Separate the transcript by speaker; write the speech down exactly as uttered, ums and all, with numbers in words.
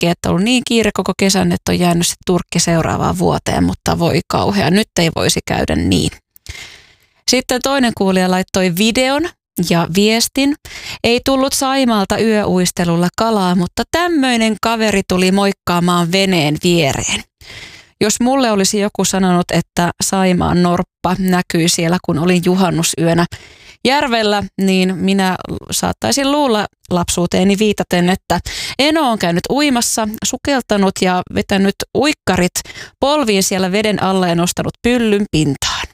Speaker 1: turkki, että on ollut niin kiire koko kesän, että on jäänyt se turkki seuraavaan vuoteen, mutta voi kauhea, nyt ei voisi käydä niin. Sitten toinen kuulija laittoi videon ja viestin. Ei tullut Saimaalta yöuistelulla kalaa, mutta tämmöinen kaveri tuli moikkaamaan veneen viereen. Jos mulle olisi joku sanonut, että Saimaan norppa näkyi siellä, kun olin juhannusyönä järvellä, niin minä saattaisin luulla lapsuuteeni viitaten, että Eno on käynyt uimassa, sukeltanut ja vetänyt uikkarit polviin siellä veden alla ja nostanut pyllyn pintaan.